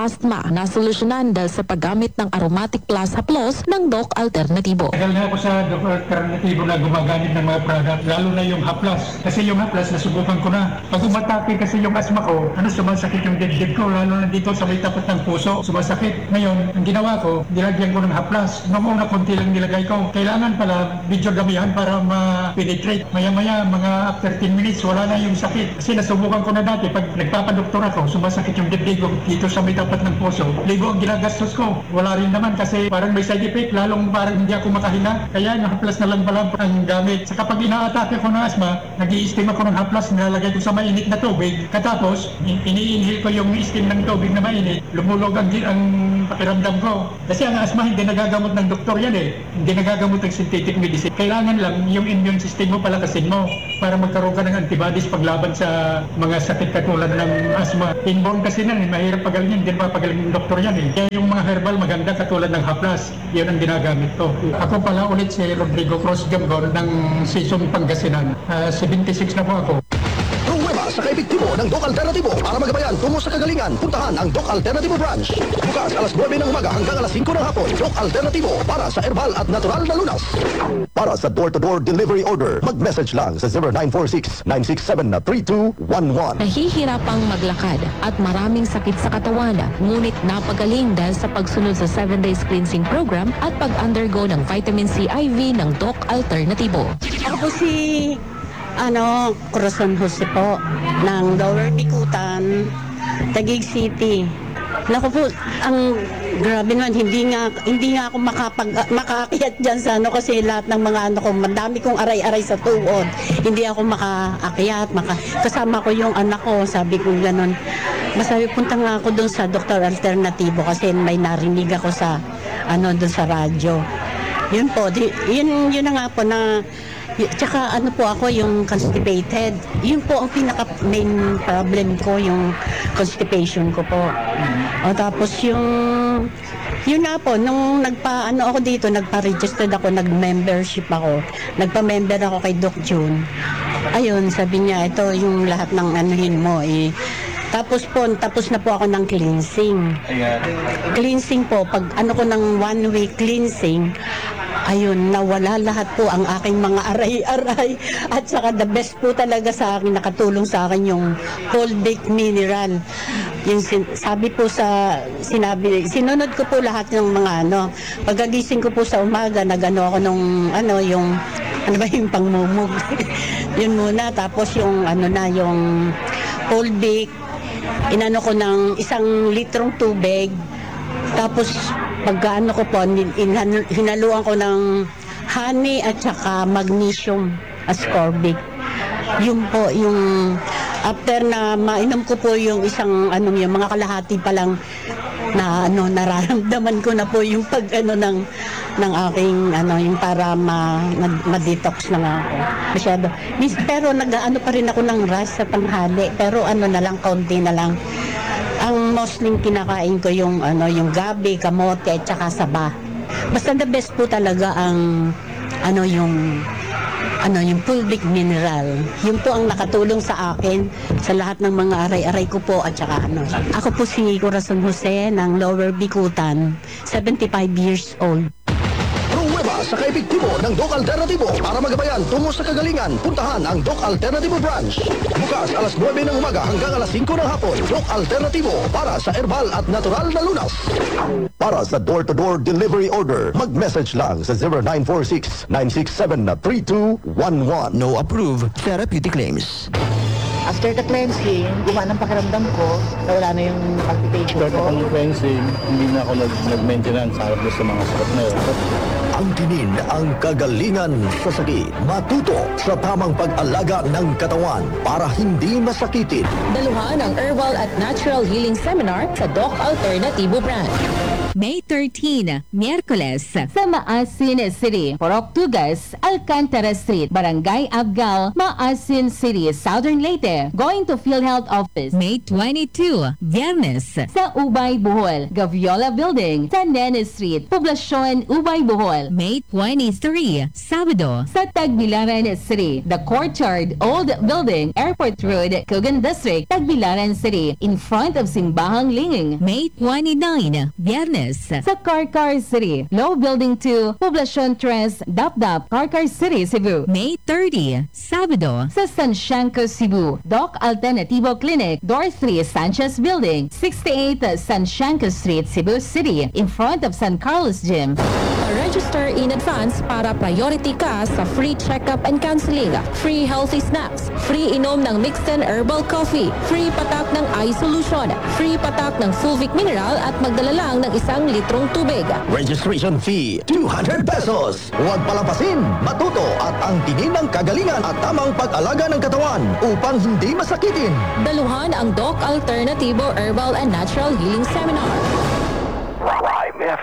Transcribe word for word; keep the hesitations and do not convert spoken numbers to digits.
asthma na solusyonan dahil sa paggamit ng Aromatic Plus Haplos ng Doc Alternatibo. Tagal na ako sa Doc Alternatibo na gumagamit ng mga product, lalo na yung Haplas. Kasi yung Haplas, nasubukan ko na. Pag umatake kasi yung asthma ko, ano, sumasakit yung dibdib ko, lalo na dito sa may tapat ng puso, sumasakit. Ngayon, ang ginawa ko, nilagyan ko ng Haplas. Noong una, konti lang nilagay ko. Kailangan pala, medyo damihan para ma-penetrate. Maya-maya, mga after ten minutes, wala na yung sakit. Kasi nasubukan ko na dati, pag nagpapadoktor ako, sumasakit yung dibdib ko dito sa may tapat ng puso. Libo ang ginagastos ko. Wala rin naman kasi parang may side effect, lalong parang hindi ako makahinga. Kaya yung Haplas na lang pala ang gamit. Sa kapag ina-atake ko ng asthma, nag-i-steam ako ng Haplas, nilalagay ko sa mainit na tubig. Katapos, ini-inhale ko yung steam ng tubig na mainit, lumulog ang, ang pakiramdam ko. Kasi ang asthma hindi nagagamot ng doktor yan eh. Hindi nagagamot ng synthetic medicine. Kailangan lang yung immune system mo palakasin mo para magkaroon ka ng antibodies paglaban sa mga sakit katulad ng asthma. Inborn kasi na, eh, mahirap pagaling yan, hindi mapagaling ng doktor yan eh. Kaya yung mga herbal maganda katulad ng Haplas, yun ang ginagamit ko. Ako pala ulit si Rodrigo Cruz Gamgor ng Season Pangasinan. Uh, seventy-six na po ako. Pruweba sa kaepektibo ng Doc Alternatibo para magabayan tungo sa kagalingan. Puntahan ang Doc Alternatibo branch. Bukas alas nuwebe ng umaga hanggang alas singko ng hapon. Doc Alternatibo para sa herbal at natural na lunas. Para sa door-to-door delivery order, mag-message lang sa zero nine four six, nine six seven, three two one one. Nahihirapang maglakad at maraming sakit sa katawan, ngunit napagaling dahil sa pagsunod sa seven days cleansing program at pag-undergo ng vitamin C I V ng Doc Alternatibo. Ako po si ano, Corazon Jose po ng Lower Bikutan, Taguig City. Naku po, ang grabe naman, hindi nga hindi nga ako makapag makaakyat diyan sa ano kasi lahat ng mga ano ko, madami kong aray-aray sa tuhod. Hindi ako makaakyat, maka, kasama ko yung anak ko, sabi ko gano'n. Masabi punta nga ako doon sa Doctor Alternatibo kasi may narinig ako sa ano doon sa radyo. Yun po, di, yun yun na nga po na tsaka ano po ako yung constipated. Yun po ang pinaka main problem ko, yung constipation ko po. O tapos yung yun nga po, nung nagpa ano ako dito, nagpa-registered ako, nag-membership ako. Nagpa-member ako kay Doc June. Ayun, sabi niya, ito yung lahat ng anuhin mo eh. Tapos po, tapos na po ako ng cleansing. Cleansing po, pag ano ko ng one week cleansing, ayun, nawala lahat po ang aking mga aray-aray. At saka the best po talaga sa akin, nakatulong sa akin yung Coldic Mineral. Yung sin- sabi po sa, sinabi, sinunod ko po lahat ng mga ano. Pagkagising ko po sa umaga, nagano ako nung, ano, yung, ano ba yung pangmumug. Yun muna, tapos yung, ano na, yung Coldic, inano ko ng isang litrong tubig. Tapos pagkaano ko po, in- hinaluan ko ng honey at saka magnesium ascorbic. Yun po, yung after na mainom ko po yung isang ano, yung mga kalahati pa lang na ano, nararamdaman ko na po yung pag ano ng ng aking ano, yung para ma, ma-detox na nga ako. Masyado. Pero nag-ano pa rin ako ng rush sa tanghali, pero ano na lang, kaunti na lang. Ang mostly kinakain ko yung ano, yung gabi, kamote at saka saba. Basta the best po talaga ang ano yung ano yung Fulvic Mineral. Yun po ang nakatulong sa akin sa lahat ng mga aray-aray ko po at saka ano. Ako po si Corazon Jose ng Lower Bikutan, seventy-five years old. Pruweba sa kaepektibo ng Doc Alternatibo para magabayan tungo sa kagalingan. Puntahan ang Doc Alternatibo branch. Bukas alas nuwebe ng umaga hanggang alas singko ng hapon. Doc Alternatibo para sa herbal at natural na lunas. Para sa door-to-door delivery order, mag-message lang sa zero nine four six, nine six seven, three two one one. No approved therapeutic claims. After the cleansing, gumaan ang pakiramdam ko, nawala na yung palpitation After ko. the cleansing, hindi na ako nag- nag-maintenance harap sa mga sakit na yun. Ang tinin ang kagalingan sa sakit. Matuto sa tamang pag-alaga ng katawan para hindi masakitin. Daluhan ang Herbal at Natural Healing Seminar sa Doc Alternatibo Branch. May thirteenth, Miyerkules, sa Maasin City, Poroktugas, Alcantara Street, Barangay Abgal, Maasin City, Southern Leyte. City, going to PhilHealth Office. May twenty-two, Viernes. Sa Ubay, Bohol, Gaviola Building, sa Nene Street, Poblasyon, Ubay, Bohol. May twenty-three, Sabado. Sa Tagbilaran City, The Courtyard, Old Building, Airport Road, Cogan District, Tagbilaran City, in front of Simbahang Linging. May twenty-nine, Viernes. Sa Carcar City, Low Building two, Poblasyon Tres, Dapdap, Carcar City, Cebu. May thirty, Sabado. Sa San Sianco, Cebu, Doc Alternativo Clinic, Door three, Sanchez Building, sixty-eight San Sianco Street, Cebu City, in front of San Carlos Gym. Register in advance para priority ka sa free checkup and counseling, free healthy snacks, free inom ng Mixten Herbal Coffee, free patak ng eye solution, free patak ng Fulvic Mineral at magdala lang ng isang litrong tubig. Registration fee, two hundred pesos. Huwag palampasin, matuto at ang tingin ng kagalingan at tamang pag-alaga ng katawan upang hindi masakitin. Daluhan ang Doc Alternativo Herbal and Natural Healing Seminar.